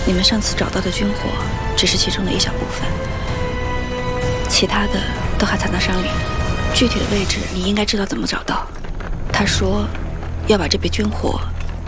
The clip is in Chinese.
你们上次找到的军火只是其中的一小部分，其他的都还藏在山里。具体的位置你应该知道怎么找到。他说要把这批军火